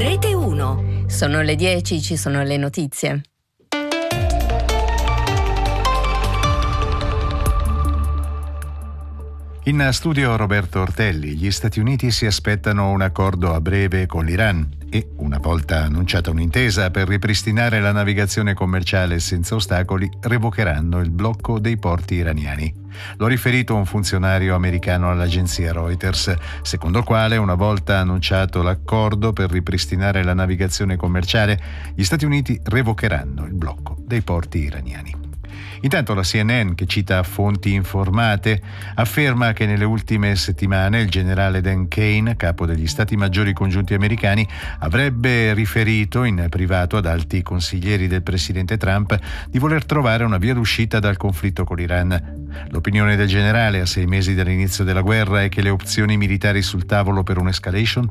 Rete 1. Sono le 10, ci sono le notizie. In studio Roberto Ortelli. Gli Stati Uniti si aspettano un accordo a breve con l'Iran e, una volta annunciata un'intesa per ripristinare la navigazione commerciale senza ostacoli, revocheranno il blocco dei porti iraniani. L'ha riferito un funzionario americano all'agenzia Reuters, secondo il quale, una volta annunciato l'accordo per ripristinare la navigazione commerciale, gli Stati Uniti revocheranno il blocco dei porti iraniani. Intanto la CNN, che cita fonti informate, afferma che nelle ultime settimane il generale Dan Kane, capo degli Stati Maggiori Congiunti americani, avrebbe riferito in privato ad alti consiglieri del presidente Trump di voler trovare una via d'uscita dal conflitto con l'Iran. L'opinione del generale, a 6 mesi dall'inizio della guerra, è che le opzioni militari sul tavolo per un'escalation